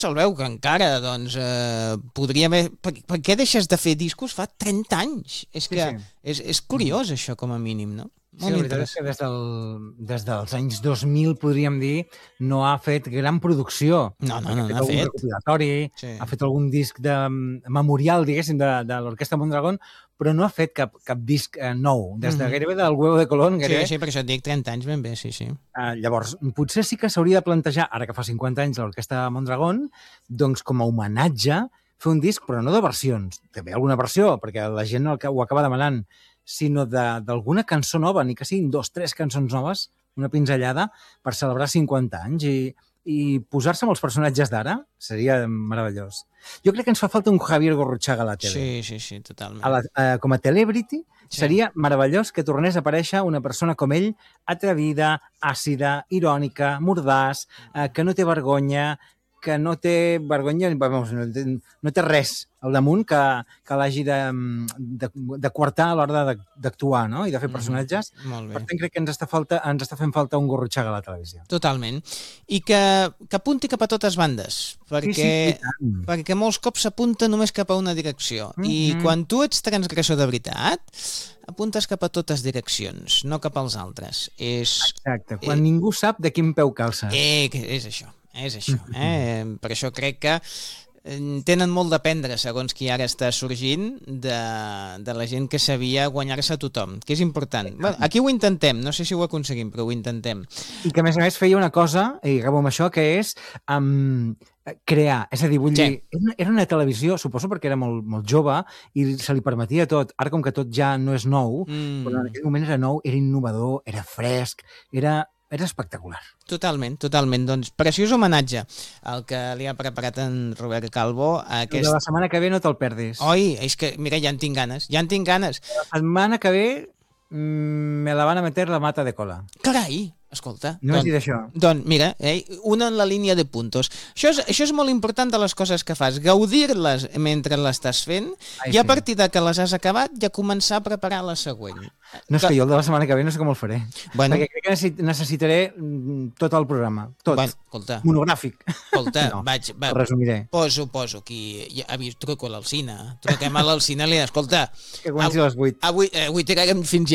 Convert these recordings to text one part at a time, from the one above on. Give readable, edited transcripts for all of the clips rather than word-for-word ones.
se'l veu que encara, doncs, podria haver... Per què deixes de fer discos fa 30 anys? És que és curiós, això, com a mínim, no? Sí, la veritat és que des dels anys 2000, podríem dir, no ha fet gran producció. No ha fet. Algun recopilatori, ha fet algun disc de memorial, diguéssim, de l'Orquestra Mondragón, però no ha fet cap disc nou, des de gairebé del Huevo de Colón. Sí, per això et dic 30 anys ben bé, sí. Llavors, potser sí que s'hauria de plantejar, ara que fa 50 anys l'Orquestra Mondragón, doncs com a homenatge, fer un disc, però no de versions. També alguna versió, perquè la gent ho acaba demanant, sinó d'alguna cançó nova, ni que siguin 2 o 3 cançons noves, una pinzellada, per celebrar 50 anys i posar-se amb els personatges d'ara seria meravellós. Jo crec que ens fa falta un Javier Gurruchaga a la tele. Sí, totalment. Com a celebrity, seria meravellós que tornés a aparèixer una persona com ell, atrevida, àcida, irònica, mordaç, que no té vergonya, que no té vergonya, no té res al damunt que l'hagi de coartar a l'hora d'actuar, no? I de fer personatges. Per tant, crec que ens està fent falta un Gurruchaga a la televisió. Totalment. I que apunti cap a totes bandes, perquè molts cops s'apunta només cap a una direcció. I quan tu ets transgressor de veritat, apuntes cap a totes direccions, no cap als altres. Exacte, quan ningú sap de quin peu calça. És això. Per això crec que tenen molt d'aprendre, segons qui ara està sorgint, de la gent que sabia guanyar-se a tothom, que és important. Aquí ho intentem, no sé si ho aconseguim, però ho intentem. I que, a més, feia una cosa, i acabo amb això, que és crear. És a dir, vull dir, era una televisió, suposo perquè era molt jove, i se li permetia tot. Ara, com que tot ja no és nou, però en aquell moment era nou, era innovador, era fresc, era espectacular. Totalment. Doncs preciós homenatge al que li ha preparat en Robert Calvo. De la setmana que ve no te'l perdis. Oi, és que, mira, ja en tinc ganes. La setmana que ve me la van a meter la mata de cola. Carai! Escolta, no has dit això. Doncs mira, una en la línia de puntos. Això és molt important de les coses que fas, gaudir-les mentre l'estàs fent i a partir de que les has acabat ja començar a preparar la següent. No, és que jo el de la setmana que ve no sé com el faré. Perquè crec que necessitaré tot el programa. Tot. Monogràfic. Escolta, el resumiré. Poso aquí, truco a l'Alsina. Truquem a l'Alsina i li escolta. Que comenci a les 8. Avui tirarem fins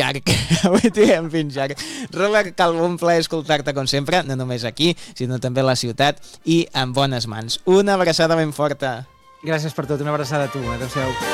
llarg. Robert Calvo, un plaer escoltar-te com sempre, no només aquí, sinó també a la ciutat i en bones mans. Una abraçada ben forta. Gràcies per tot, una abraçada a tu. Adéu-siau.